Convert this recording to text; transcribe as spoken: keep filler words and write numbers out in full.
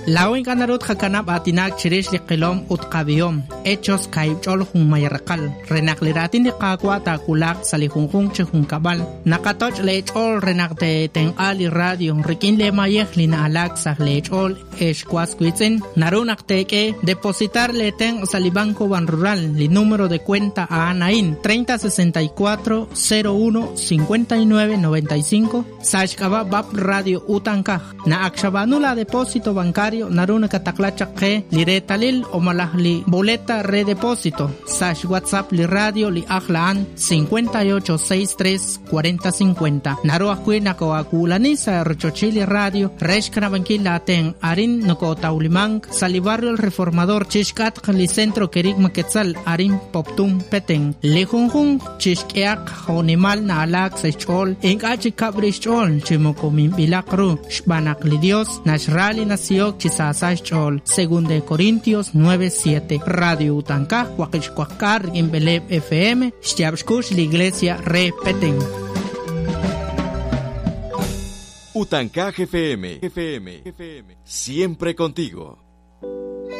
Lawin kanarut hakanap atinak chirish li qilom utqabiom. Hechos kaibchol hun mayaraqal. Renakliratin di qaqwa takulak salihunjung chihun kabal. Nakatoch lechol renakte ten ali radio. Rikin le mayeh lina alak sah lechol eshkwaskwitsin. Narunak teke depositar le ten salibanco ban rural. Li número de cuenta a Anain treinta sesenta y cuatro cero uno cincuenta y nueve noventa y cinco. Sashkaba bab radio utankaj. Na akshabanula depósito bancario naruna kataklacha que liretalil o malahli boleta redepósito. Sash WhatsApp li radio li ahlaan cincuenta y ocho sesenta y tres cuarenta cincuenta. Naruah kuina ko akulani sa rochochili radio reshkana bankila ten arin noko taulimang salibarrio el reformador chishkat li centro kerik maketzal arin poptum peteng lejunjun chishkeak honimal na alak sechol engachi kabrichol chimoko mimbilakru shbanak li Dios nashrali nasiok chisasach chol según de Corintios nueve siete. Radio Utankaj Huaquichcuacar en Beleb F M Shtiabshkush la iglesia repeten. Utankaj F M, F M, siempre contigo.